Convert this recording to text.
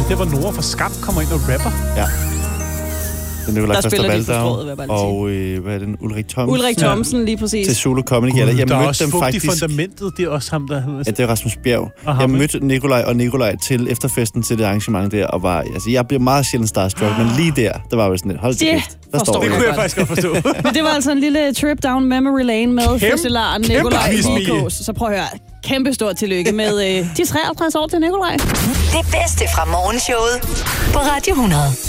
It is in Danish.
det der, hvor Nora fra Skam kommer ind og rapper? Ja. Der spiller de forstrået, og hvad er det? Ulrik Thomsen. Ulrik Thomsen, lige præcis. Til Solo Comedy Gala. Jeg der er mødte også dem Fugt faktisk. I fundamentet, det er også ham, der... Ja, det er Rasmus Bjerg. Jeg mødte Nikolaj til efterfesten til det arrangement der, og var... Altså, jeg bliver meget sjældent starstruck, men lige der var jo sådan et hold til kæft. Det kunne jeg faktisk godt forstå. Men det var altså en lille trip down memory lane med fødselaren Nikolaj Likås. Så prøv at høre. Kæmpe stort tillykke med de 53 år til Nikolaj. Det bedste fra morgenshowet på Radio 100.